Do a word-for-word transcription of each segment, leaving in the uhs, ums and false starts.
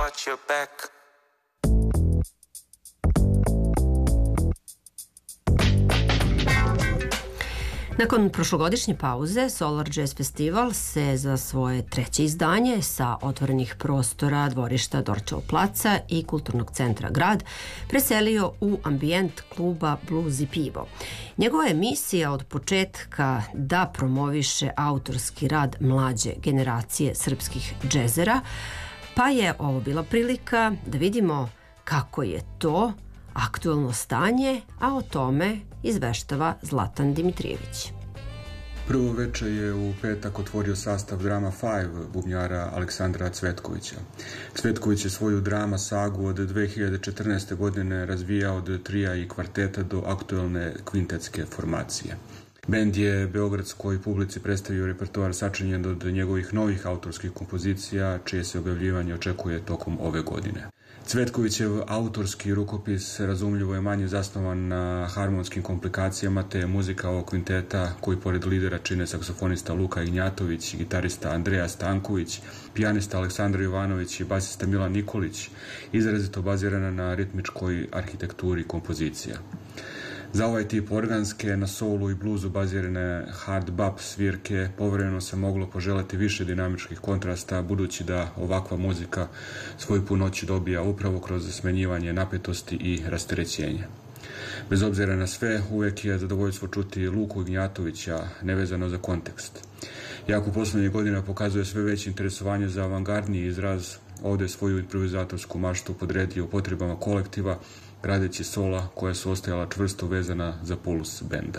watch your back. Nakon prošlogodišnje pauze, Solar Jazz Festival se za svoje treće izdanje sa otvorenih prostora dvorišta Dorćol placa i kulturnog centra Grad preselio u ambijent kluba Blues i pivo. Njegova je misija od početka da promoviše autorski rad mlađe generacije srpskih džezera, pa je ovo bila prilika da vidimo kako je to aktuelno stanje, a o tome izveštava Zlatan Dimitrijević. Prvo veče je u petak otvorio sastav Drama Five bubnjara Aleksandra Cvetkovića. Cvetković je svoju drama sagu od dve hiljade četrnaeste. godine razvijao od trija i kvarteta do aktuelne kvintetske formacije. Bend je beogradskoj publici predstavio repertoar sačinjen od njegovih novih autorskih kompozicija, čije se objavljivanje očekuje tokom ove godine. Cvetkovićev autorski rukopis razumljivo je manje zasnovan na harmonskim komplikacijama, te je muzika ovog kvinteta, koji pored lidera čine saksofonista Luka Ignjatović, gitarista Andreja Stanković, pijanista Aleksandar Jovanović i basista Milan Nikolić, izrazito bazirana na ritmičkoj arhitekturi kompozicija. Za ovaj tip organske, na soulu i bluzu bazirane hard bop svirke povremeno se moglo poželeti više dinamičkih kontrasta, budući da ovakva muzika svoju punoću dobija upravo kroz smenjivanje napetosti i rasterećenja. Bez obzira na sve, uvek je zadovoljstvo čuti Luku Ignjatovića, nevezano za kontekst. Jako poslednjih godina pokazuje sve veće interesovanje za avangardni izraz, ovde svoju improvizatorsku maštu podredio potrebama kolektiva, gradeći sola koja su ostajala čvrsto vezana za puls benda.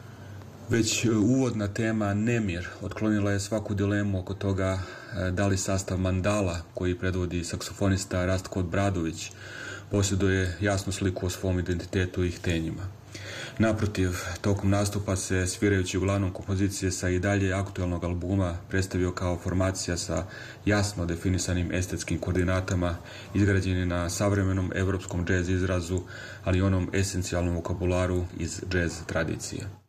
Već uvodna tema Nemir otklonila je svaku dilemu oko toga da li sastav Mandala, koji predvodi saksofonista Rastko Bradović, posjeduje jasnu sliku o svom identitetu i htenjima. Naprotiv, tokom nastupa se, svirajući uglavnom kompozicije sa i dalje aktuelnog albuma, predstavio kao formacija sa jasno definisanim estetskim koordinatama, izgrađeni na savremenom evropskom džez izrazu, ali i onom esencijalnom vokabularu iz džez tradicije.